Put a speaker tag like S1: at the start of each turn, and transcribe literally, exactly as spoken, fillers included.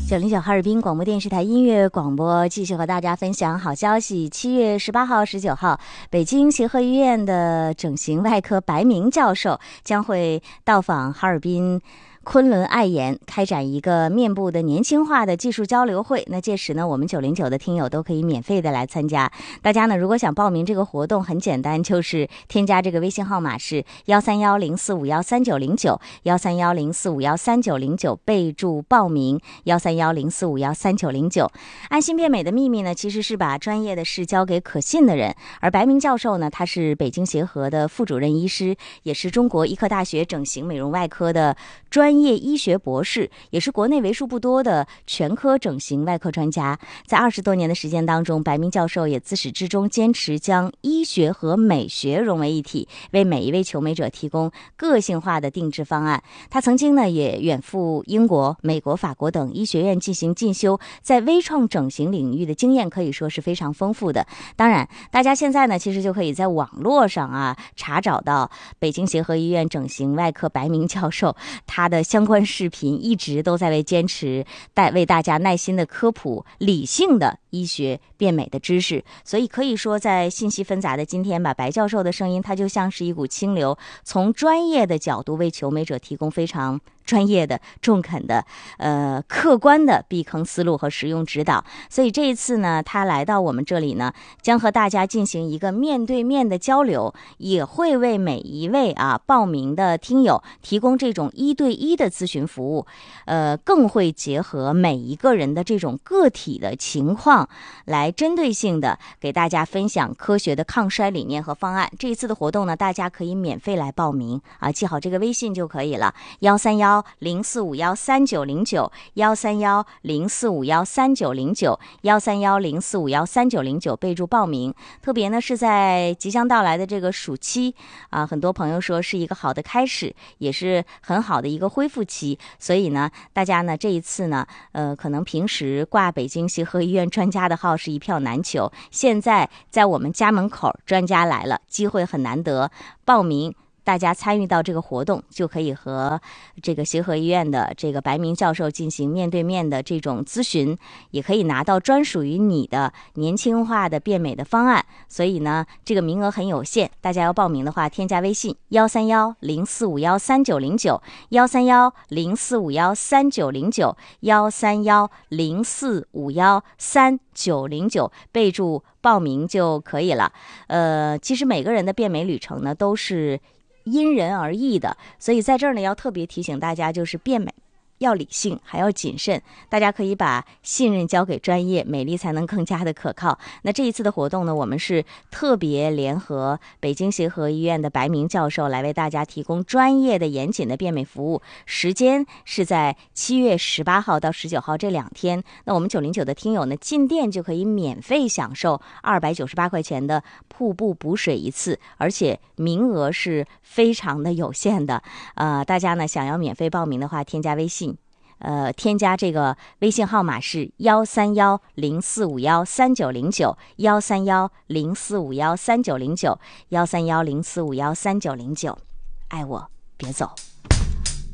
S1: 九零九哈尔滨广播电视台音乐广播继续和大家分享好消息。七月十八号、十九号，北京协和医院的整形外科白明教授将会到访哈尔滨昆仑爱颜，开展一个面部的年轻化的技术交流会。那届时呢，我们九零九的听友都可以免费的来参加。大家呢，如果想报名这个活动，很简单，就是添加这个微信号码是幺三幺零四五幺三九零九幺三幺零四五幺三九零九，备注报名幺三幺零四五幺三九零九。安心变美的秘密呢，其实是把专业的事交给可信的人。而白明教授呢，他是北京协和的副主任医师，也是中国医科大学整形美容外科的专业医学博士，也是国内为数不多的全科整形外科专家。在二十多年的时间当中，白明教授也自始至终坚持将医学和美学融为一体，为每一位求美者提供个性化的定制方案。他曾经呢也远赴英国、美国、法国等医学院进行进修，在微创整形领域的经验可以说是非常丰富的。当然，大家现在呢其实就可以在网络上啊查找到北京协和医院整形外科白明教授他的相关视频，一直都在为坚持带为大家耐心的科普理性的医学变美的知识。所以可以说，在信息纷杂的今天，把白教授的声音，它就像是一股清流，从专业的角度为求美者提供非常专业的、中肯的、呃客观的避坑思路和实用指导。所以这一次呢，他来到我们这里呢，将和大家进行一个面对面的交流，也会为每一位啊报名的听友提供这种一对一的咨询服务，呃，更会结合每一个人的这种个体的情况，来针对性的给大家分享科学的抗衰理念和方案。这一次的活动呢，大家可以免费来报名啊，记好这个微信就可以了，幺三幺零四五幺三九零九，幺三幺零四五幺三九零九，幺三幺零四五幺三九零九，备注报名。特别呢是在即将到来的这个暑期啊，很多朋友说是一个好的开始，也是很好的一个恢复期。所以呢，大家呢这一次呢，呃，可能平时挂北京协和医院专家的号是一票难求，现在在我们家门口专家来了，机会很难得，报名。大家参与到这个活动，就可以和这个协和医院的这个白明教授进行面对面的这种咨询，也可以拿到专属于你的年轻化的变美的方案。所以呢，这个名额很有限，大家要报名的话，添加微信幺三幺零四五幺三九零九，幺三幺零四五幺三九零九，幺三幺零四五幺三九零九，备注报名就可以了。呃，其实每个人的变美旅程呢，都是因人而异的，所以在这儿呢，要特别提醒大家，就是变美要理性，还要谨慎。大家可以把信任交给专业，美丽才能更加的可靠。那这一次的活动呢，我们是特别联合北京协和医院的白明教授来为大家提供专业的、严谨的变美服务。时间是在七月十八号到十九号这两天。那我们九零九的听友呢，进店就可以免费享受二百九十八块钱的瀑布补水一次，而且名额是非常的有限的。呃，大家呢想要免费报名的话，添加微信。呃，添加这个微信号码是幺三幺零四五幺三九零九，幺三幺零四五幺三九零九，幺三幺零四五幺三九零九，爱我别走。